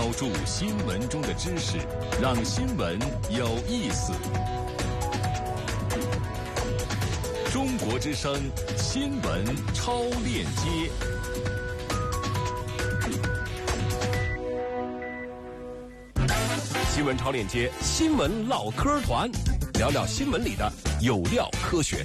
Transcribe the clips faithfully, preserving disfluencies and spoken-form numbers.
注新闻中的知识，让新闻有意思。中国之声新闻超链接。新闻超链接，新闻唠嗑团，聊聊新闻里的有料科学。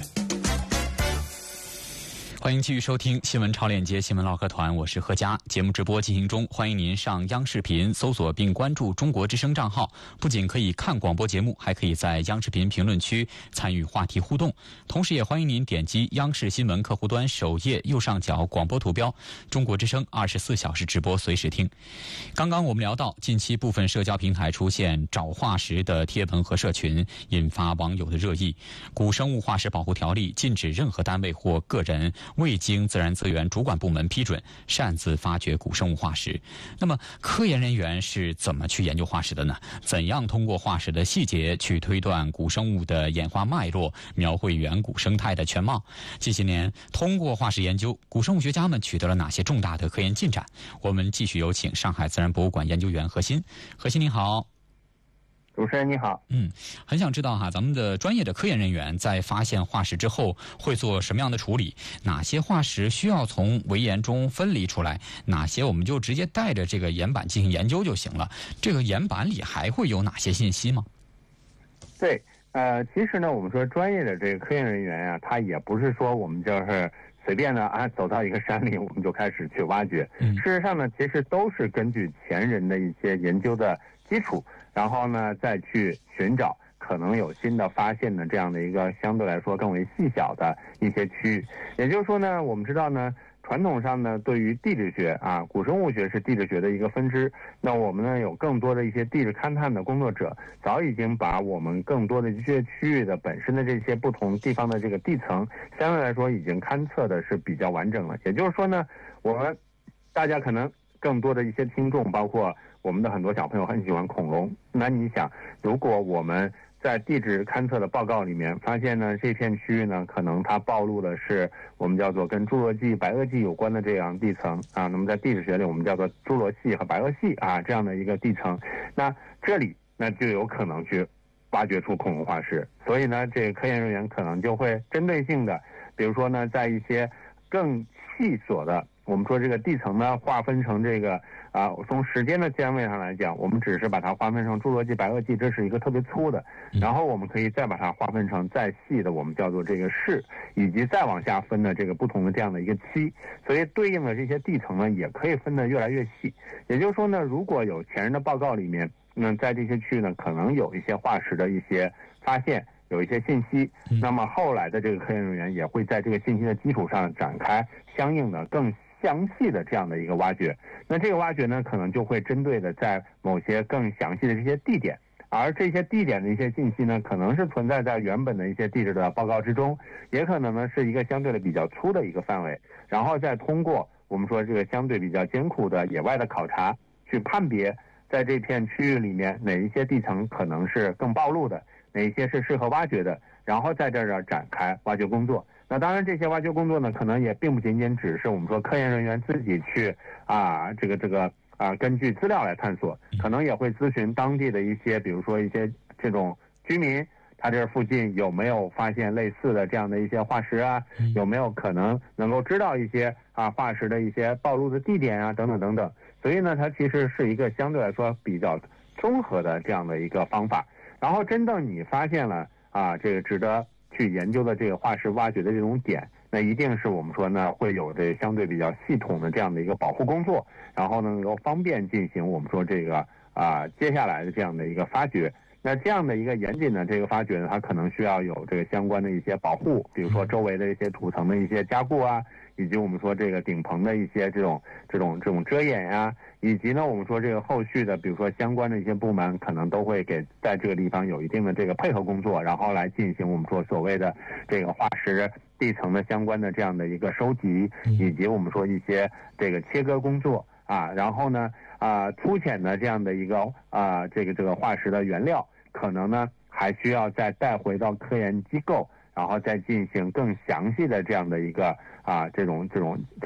欢迎继续收听新闻超链接新闻唠嗑团，我是何佳。节目直播进行中，欢迎您上央视频搜索并关注中国之声账号，不仅可以看广播节目，还可以在央视频评论区参与话题互动。同时也欢迎您点击央视新闻客户端首页右上角广播图标，中国之声二十四小时直播随时听。刚刚我们聊到，近期部分社交平台出现找化石的贴文和社群，引发网友的热议。古生物化石保护条例禁止任何单位或个人未经自然资源主管部门批准擅自发掘古生物化石。那么科研人员是怎么去研究化石的呢？怎样通过化石的细节去推断古生物的演化脉络，描绘远古生态的全貌？近些年通过化石研究，古生物学家们取得了哪些重大的科研进展？我们继续有请上海自然博物馆研究员何鑫。何鑫您好。 主持人你好。 嗯，很想知道哈，咱们的专业的科研人员在发现化石之后会做什么样的处理？哪些化石需要从围岩中分离出来？哪些我们就直接带着这个岩板进行研究就行了？这个岩板里还会有哪些信息吗？ 对，呃，其实呢，我们说专业的这个科研人员啊，他也不是说我们就是随便的啊走到一个山里我们就开始去挖掘。嗯，事实上呢，其实都是根据前人的一些研究的基础，然后呢再去寻找可能有新的发现的这样的一个相对来说更为细小的一些区域。也就是说呢，我们知道呢，传统上呢，对于地质学啊，古生物学是地质学的一个分支。那我们呢有更多的一些地质勘探的工作者，早已经把我们更多的这些区域的本身的这些不同地方的这个地层，相对来说已经勘测的是比较完整了。也就是说呢，我们大家可能更多的一些听众，包括我们的很多小朋友很喜欢恐龙。那你想，如果我们在地质勘测的报告里面发现呢，这片区域呢，可能它暴露的是我们叫做跟侏罗纪、白垩纪有关的这样地层啊。那么在地质学里，我们叫做侏罗系和白垩系啊这样的一个地层。那这里那就有可能去挖掘出恐龙化石。所以呢，这个科研人员可能就会针对性的，比如说呢，在一些更细琐的，我们说这个地层呢划分成这个啊，从时间的单位上来讲，我们只是把它划分成侏罗纪、白垩纪，这是一个特别粗的。然后我们可以再把它划分成再细的，我们叫做这个世，以及再往下分的这个不同的这样的一个期。所以对应的这些地层呢，也可以分得越来越细。也就是说呢，如果有前人的报告里面，那在这些区域呢，可能有一些化石的一些发现，有一些信息，那么后来的这个科研人员也会在这个信息的基础上展开相应的更详细的这样的一个挖掘。那这个挖掘呢，可能就会针对的在某些更详细的这些地点，而这些地点的一些信息呢，可能是存在在原本的一些地质的报告之中，也可能呢是一个相对的比较粗的一个范围，然后再通过我们说这个相对比较艰苦的野外的考察，去判别在这片区域里面哪一些地层可能是更暴露的，哪一些是适合挖掘的，然后在这儿展开挖掘工作。那当然这些挖掘工作呢，可能也并不仅仅只是我们说科研人员自己去啊这个这个啊根据资料来探索，可能也会咨询当地的一些比如说一些这种居民，他这附近有没有发现类似的这样的一些化石啊，有没有可能能够知道一些啊化石的一些暴露的地点啊等等等等。所以呢，它其实是一个相对来说比较综合的这样的一个方法。然后真正你发现了啊这个值得去研究的这个化石挖掘的这种点，那一定是我们说呢会有这相对比较系统的这样的一个保护工作，然后呢能够方便进行我们说这个啊接下来的这样的一个发掘。那这样的一个严谨的这个发掘呢，它可能需要有这个相关的一些保护，比如说周围的一些土层的一些加固啊，以及我们说这个顶棚的一些这种这种这种遮掩呀、啊，以及呢我们说这个后续的比如说相关的一些部门可能都会给在这个地方有一定的这个配合工作，然后来进行我们说所谓的这个化石地层的相关的这样的一个收集，以及我们说一些这个切割工作啊，然后呢啊粗浅的这样的一个啊这个这个化石的原料，可能呢还需要再带回到科研机构，然后再进行更详细的这样的一个啊这种这种